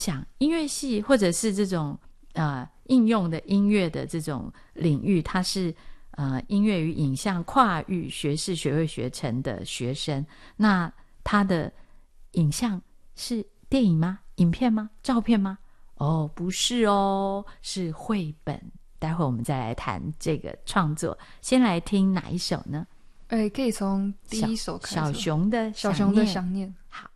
想音乐系或者是这种应用的音乐的这种领域，它是音乐与影像跨域学士学位学程的学生，那他的影像是电影吗？影片吗？照片吗？哦，不是哦，是绘本。待会我们再来谈这个创作，先来听哪一首呢？ 可以从第一首开始。 小熊的想念。 好。